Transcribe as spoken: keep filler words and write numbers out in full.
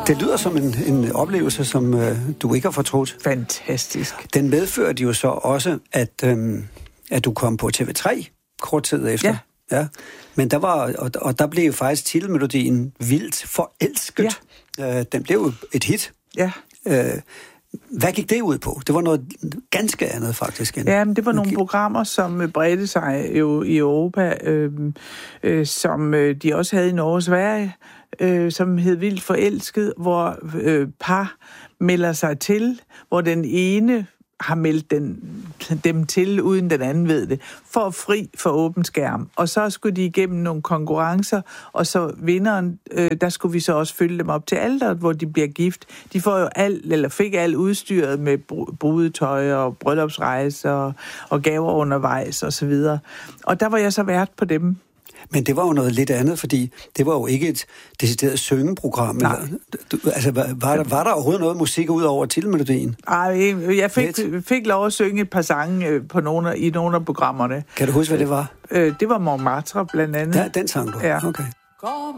Det lyder som en, en oplevelse, som øh, du ikke har fortrudt. Fantastisk. Den medførte jo så også, at, øh, at du kom på T V tre kort tid efter. Ja. Ja. Men der var, og, og der blev jo faktisk titelmelodien Vildt Forelsket. Ja. Øh, den blev jo et hit. Ja. Øh, hvad gik det ud på? Det var noget ganske andet, faktisk. End, ja, men det var nogle programmer, som bredte sig jo i Europa, øh, øh, som øh, de også havde i Norge og Sverige, øh, som hed Vildt Forelsket, hvor øh, par melder sig til, hvor den ene har meldt den, dem til, uden den anden ved det, for fri for åben skærm. Og så skulle de igennem nogle konkurrencer, og så vinderen, øh, der skulle vi så også følge dem op til alderet, hvor de bliver gift. De får jo alt, eller fik alt udstyret med brudetøj og bryllupsrejser og, og gaver undervejs og så videre. Og der var jeg så vært på dem. Men det var jo noget lidt andet, fordi det var jo ikke et decideret syngeprogram. Nej. Du, altså, var der, var der overhovedet noget musik ud over titelmelodien? Ej, jeg fik, fik lov at synge et par sange på nogle, i nogle af programmerne. Kan du huske, hvad det var? Det var Montmartre blandt andet. Ja, den sang du? Ja. Okay.